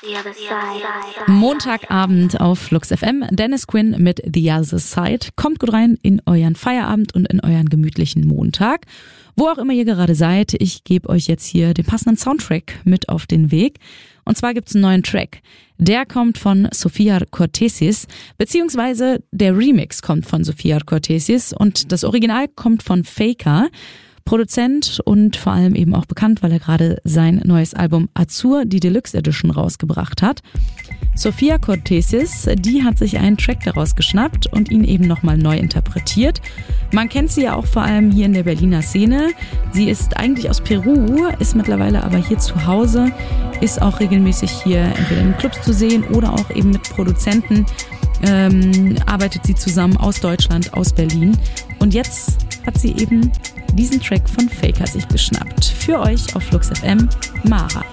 Montagabend auf Flux FM. Dennis Quinn mit The Other Side. Kommt gut rein in euren Feierabend und in euren gemütlichen Montag. Wo auch immer ihr gerade seid, ich gebe euch jetzt hier den passenden Soundtrack mit auf den Weg. Und zwar gibt's einen neuen Track. Der kommt von Sofia Cortesis, beziehungsweise der Remix kommt von Sofia Cortesis und das Original kommt von Faker. Produzent und vor allem eben auch bekannt, weil er gerade sein neues Album Azur, die Deluxe Edition, rausgebracht hat. Sofia Cortesis, die hat sich einen Track daraus geschnappt und ihn eben nochmal neu interpretiert. Man kennt sie ja auch vor allem hier in der Berliner Szene. Sie ist eigentlich aus Peru, ist mittlerweile aber hier zu Hause, ist auch regelmäßig hier entweder in den Clubs zu sehen oder auch eben mit Produzenten. Arbeitet sie zusammen aus Deutschland, aus Berlin. Und jetzt hat sie eben diesen Track von Faker sich geschnappt. Für euch auf Flux FM, Mara.